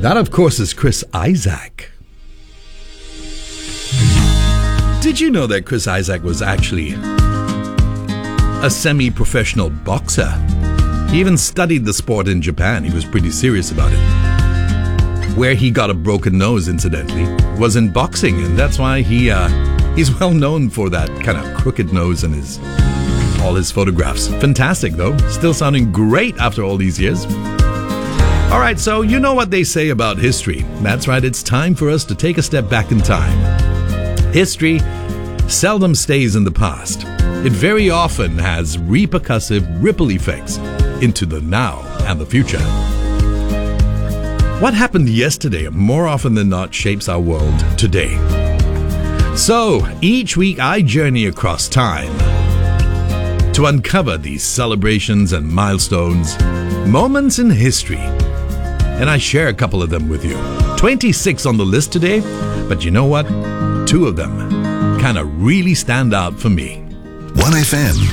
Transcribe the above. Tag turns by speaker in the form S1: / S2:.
S1: That, of course, is Chris Isaak. Did you know that Chris Isaak was actually a semi-professional boxer? He even studied the sport in Japan. He was pretty serious about it. Where he got a broken nose, incidentally, was in boxing, and that's why he's well known for that kind of crooked nose in all his photographs. Fantastic, though. Still sounding great after all these years. All right, so you know what they say about history. That's right, it's time for us to take a step back in time. History seldom stays in the past. It very often has repercussive ripple effects into the now and the future. What happened yesterday, more often than not, shapes our world today. So, each week I journey across time to uncover these celebrations and milestones, moments in history, and I share a couple of them with you. 26 on the list today, but you know what? 2 of them kind of really stand out for me.
S2: 1FM